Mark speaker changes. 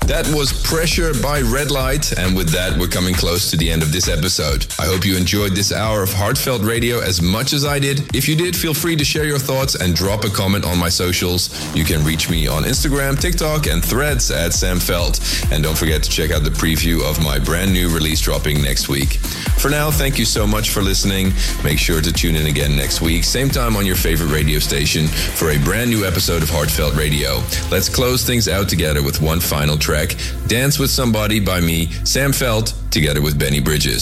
Speaker 1: That was Pressure by Red Light, and with that, we're coming close to the end of this episode. I hope you enjoyed this hour of Heartfelt Radio as much as I did. If you did, feel free to share your thoughts and drop a comment on my socials. You can reach me on Instagram, TikTok, and Threads at Sam Felt. And don't forget to check out the preview of my brand new release dropping next week. For now, thank you so much for listening. Make sure to tune in again next week, same time on your favorite radio station, for a brand new episode of Heartfelt Radio. Let's close things out together with one final track, Dance with Somebody by me, Sam Felt, together with Benny Bridges.